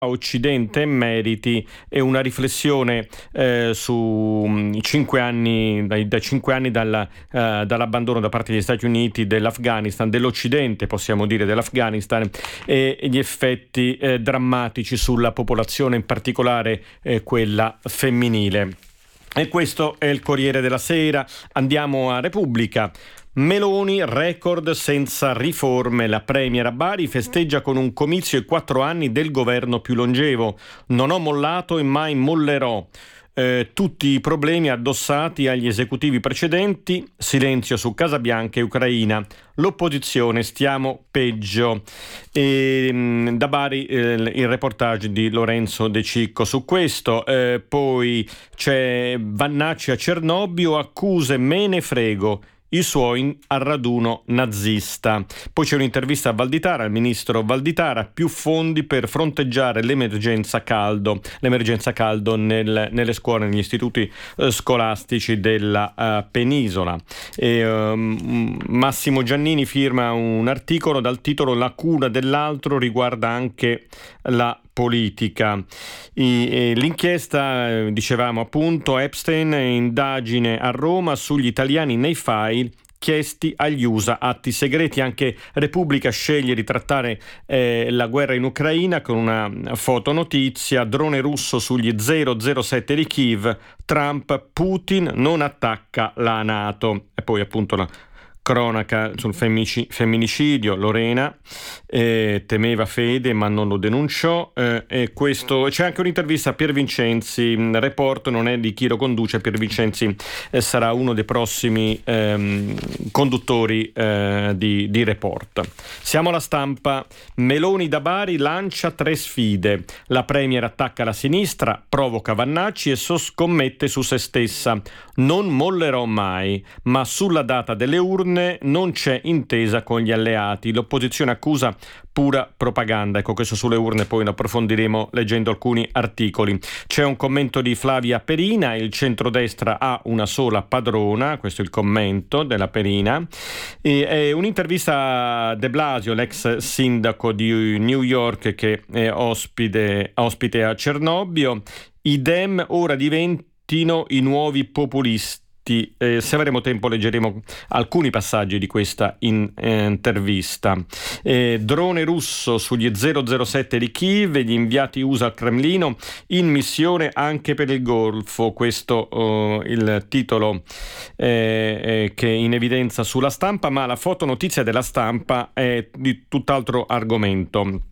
Occidente e meriti e una riflessione su 5 anni, dai 5 anni dall'abbandono da parte degli Stati Uniti dell'Afghanistan, dell'Occidente possiamo dire dell'Afghanistan, e gli effetti drammatici sulla popolazione, in particolare quella femminile. E questo è il Corriere della Sera. Andiamo a Repubblica. Meloni, record senza riforme. La premier a Bari festeggia con un comizio ai 4 anni del governo più longevo. Non ho mollato e mai mollerò. Tutti i problemi addossati agli esecutivi precedenti, silenzio su Casa Bianca e Ucraina. L'opposizione stiamo peggio. Da Bari il reportage di Lorenzo De Cicco su questo. Poi c'è Vannacci a Cernobbio, accuse me ne frego. I suoi al raduno nazista. Poi c'è un'intervista a Valditara, al ministro Valditara, più fondi per fronteggiare l'emergenza caldo nelle scuole, negli istituti scolastici della penisola. Massimo Giannini firma un articolo dal titolo La cura dell'altro riguarda anche la politica. L'inchiesta, dicevamo appunto, Epstein, indagine a Roma sugli italiani nei file chiesti agli USA, atti segreti. Anche Repubblica sceglie di trattare la guerra in Ucraina con una fotonotizia: drone russo sugli 007 di Kiev, Trump, Putin non attacca la NATO. E poi appunto la cronaca sul femminicidio, Lorena temeva Fede ma non lo denunciò, e questo. C'è anche un'intervista a Pier Vincenzi, Report non è di chi lo conduce. Pier Vincenzi sarà uno dei prossimi conduttori di Report. Siamo alla Stampa. Meloni da Bari lancia 3 sfide. La premier attacca la sinistra, provoca Vannacci e scommette su se stessa. Non mollerò mai, ma sulla data delle urne non c'è intesa con gli alleati. L'opposizione accusa pura propaganda. Ecco, questo sulle urne poi lo approfondiremo leggendo alcuni articoli. C'è un commento di Flavia Perina: il centrodestra ha una sola padrona. Questo è il commento della Perina. E un'intervista a De Blasio, l'ex sindaco di New York, che è ospite a Cernobbio. I Dem ora diventino i nuovi populisti. Se avremo tempo leggeremo alcuni passaggi di questa intervista. Drone russo sugli 007 di Kiev, gli inviati USA al Cremlino in missione anche per il Golfo. Questo il titolo che è in evidenza sulla Stampa, ma la fotonotizia della Stampa è di tutt'altro argomento.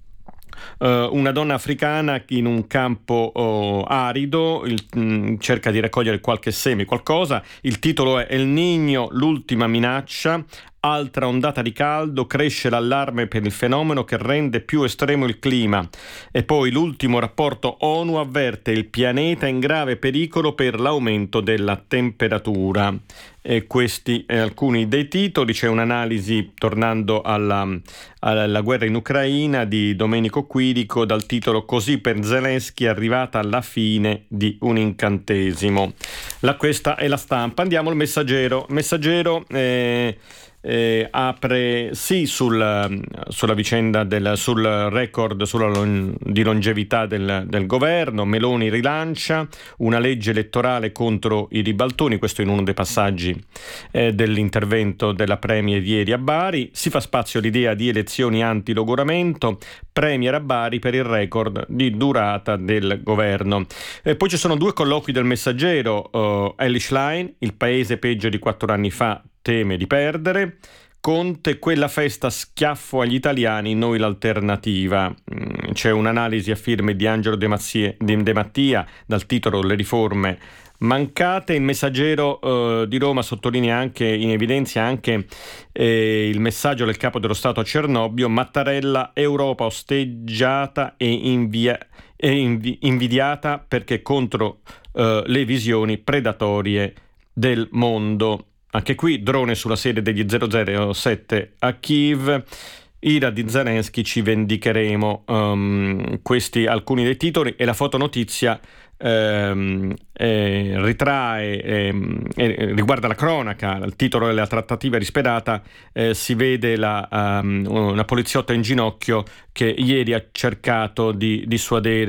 Una donna africana in un campo arido cerca di raccogliere qualche seme, qualcosa. Il titolo è El Niño, l'ultima minaccia. Altra ondata di caldo, cresce l'allarme per il fenomeno che rende più estremo il clima. E poi l'ultimo rapporto ONU avverte il pianeta in grave pericolo per l'aumento della temperatura. E questi alcuni dei titoli. C'è un'analisi, tornando alla guerra in Ucraina, di Domenico Quirico dal titolo Così per Zelensky è arrivata la fine di un incantesimo. Questa è la Stampa. Andiamo al Messaggero. Apre sulla vicenda sul record di longevità del governo. Meloni rilancia una legge elettorale contro i ribaltoni. Questo in uno dei passaggi dell'intervento della premier ieri a Bari. Si fa spazio all'idea di elezioni anti-logoramento. Premier a Bari per il record di durata del governo. Poi ci sono 2 colloqui del Messaggero. Elly Schlein: il paese peggio di 4 anni fa, teme di perdere. Conte: quella festa schiaffo agli italiani, noi l'alternativa. C'è un'analisi a firme di Angelo De Mattia dal titolo Le riforme mancate. Il Messaggero di Roma sottolinea anche, in evidenzia anche il messaggio del capo dello Stato a Cernobbio: Mattarella, Europa osteggiata e invidiata perché contro le visioni predatorie del mondo. Anche qui drone sulla sede degli 007 a Kiev. ira di Zelensky, ci vendicheremo. Questi alcuni dei titoli, e la fotonotizia ritrae, riguarda la cronaca. Il titolo della trattativa rispedata, si vede una poliziotta in ginocchio che ieri ha cercato di dissuadere